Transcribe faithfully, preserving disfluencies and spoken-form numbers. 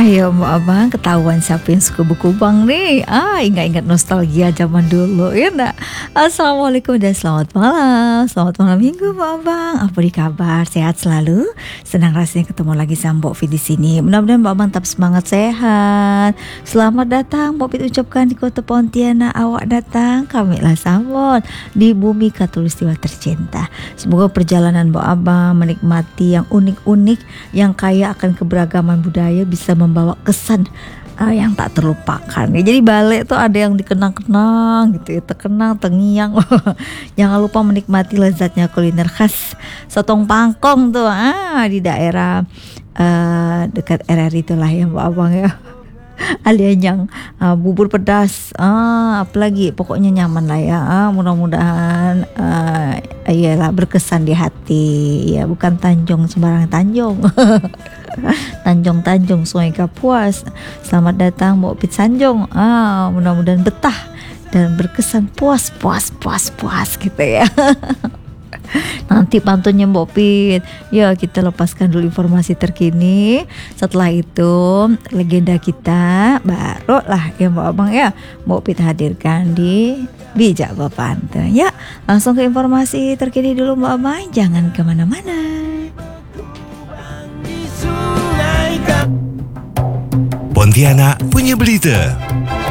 Ayo Mbak Abang, ketahuan siapa yang suka buku bang nih. Ah, ingat-ingat nostalgia zaman dulu ya enggak? Assalamualaikum dan selamat malam. Selamat malam minggu Mbak Abang. Apa di kabar? Sehat selalu? Senang rasanya ketemu lagi sama Mbak Fit di sini. Mudah-mudahan Mbak Abang tetap semangat sehat. Selamat datang Mbak Fit ucapkan di Kota Pontianak. Awak datang, kami lah sambut di bumi Khatulistiwa tercinta. Semoga perjalanan Mbak Abang menikmati yang unik-unik, yang kaya akan keberagaman budaya bisa membawa kesan uh, yang tak terlupakan. Ya, jadi balik tuh ada yang dikenang-kenang gitu ya, terkenang, terngiang. Jangan lupa menikmati lezatnya kuliner khas sotong pangkong tuh ah di daerah uh, dekat R R I itulah ya Mbak Abang ya. Alianyang uh, bubur pedas, ah, apalagi pokoknya nyaman lah ya. Ah, mudah-mudahan uh, iyalah berkesan di hati ya, bukan Tanjung sembarang Tanjung. Tanjung-Tanjung Sungai Kapuas. Selamat datang Mbok Pit Sanjung. Ah, mudah-mudahan betah dan berkesan, puas puas puas puas gitu ya. Nanti pantunnya Mbok Pit. Ya, kita lepaskan dulu informasi terkini. Setelah itu legenda kita baru lah ya Mbak Abang ya Mbok Pit hadirkan di Bijak Bapantun. Ya, langsung ke informasi terkini dulu Mbak Abang. Jangan kemana-mana. Pontianak punya berita.